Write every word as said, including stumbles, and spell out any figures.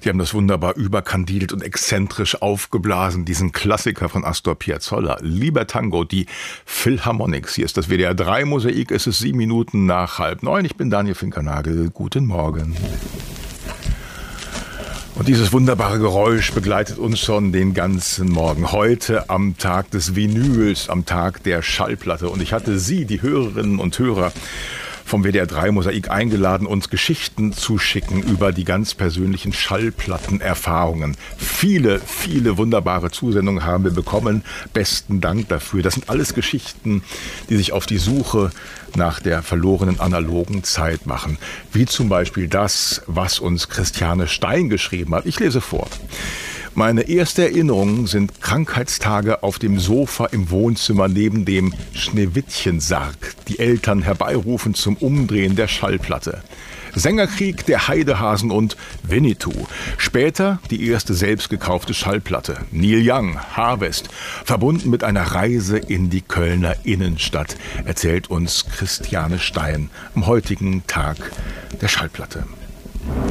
Die haben das wunderbar überkandidelt und exzentrisch aufgeblasen, diesen Klassiker von Astor Piazzolla. Lieber Tango, die Philharmonics. Hier ist das W D R drei Mosaik. Es ist sieben Minuten nach halb neun. Ich bin Daniel Finkernagel. Guten Morgen. Und dieses wunderbare Geräusch begleitet uns schon den ganzen Morgen. Heute am Tag des Vinyls, am Tag der Schallplatte. Und ich hatte Sie, die Hörerinnen und Hörer vom W D R drei Mosaik, eingeladen, uns Geschichten zu schicken über die ganz persönlichen Schallplattenerfahrungen. Viele, viele wunderbare Zusendungen haben wir bekommen. Besten Dank dafür. Das sind alles Geschichten, die sich auf die Suche nach der verlorenen analogen Zeit machen. Wie zum Beispiel das, was uns Christiane Stein geschrieben hat. Ich lese vor. Meine erste Erinnerung sind Krankheitstage auf dem Sofa im Wohnzimmer neben dem Schneewittchensarg, die Eltern herbeirufen zum Umdrehen der Schallplatte. Sängerkrieg, der Heidehasen und Winnetou. Später die erste selbst gekaufte Schallplatte. Neil Young, Harvest, verbunden mit einer Reise in die Kölner Innenstadt, erzählt uns Christiane Stein am heutigen Tag der Schallplatte.